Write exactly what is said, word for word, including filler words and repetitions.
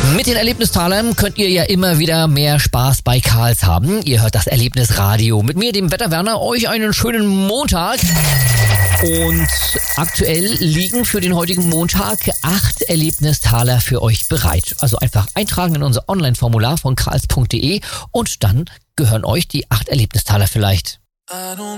Mit den Erlebnistalern könnt ihr ja immer wieder mehr Spaß bei Karls haben. Ihr hört das Erlebnisradio. Mit mir, dem Wetterwerner, euch einen schönen Montag. Und aktuell liegen für den heutigen Montag acht Erlebnistaler für euch bereit. Also einfach eintragen in unser Online-Formular von karls punkt de und dann gehören euch die acht Erlebnistaler vielleicht.